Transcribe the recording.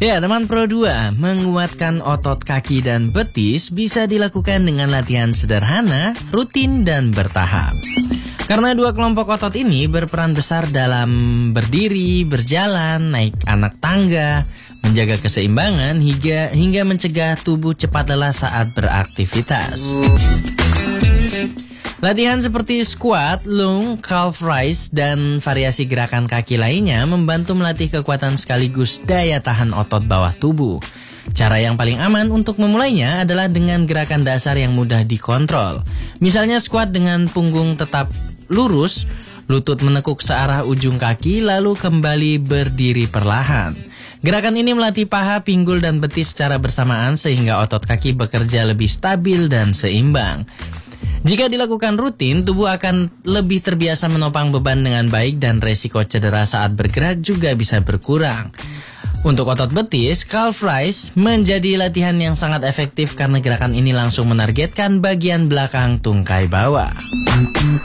Ya, teman Pro 2, menguatkan otot kaki dan betis bisa dilakukan dengan latihan sederhana, rutin, dan bertahap. Karena dua kelompok otot ini berperan besar dalam berdiri, berjalan, naik anak tangga, menjaga keseimbangan, hingga mencegah tubuh cepat lelah saat beraktivitas. Latihan seperti squat, lunge, calf raise, dan variasi gerakan kaki lainnya membantu melatih kekuatan sekaligus daya tahan otot bawah tubuh. Cara yang paling aman untuk memulainya adalah dengan gerakan dasar yang mudah dikontrol. Misalnya squat dengan punggung tetap lurus, lutut menekuk searah ujung kaki, lalu kembali berdiri perlahan. Gerakan ini melatih paha, pinggul, dan betis secara bersamaan sehingga otot kaki bekerja lebih stabil dan seimbang. Jika dilakukan rutin, tubuh akan lebih terbiasa menopang beban dengan baik dan resiko cedera saat bergerak juga bisa berkurang. Untuk otot betis, calf raise menjadi latihan yang sangat efektif karena gerakan ini langsung menargetkan bagian belakang tungkai bawah.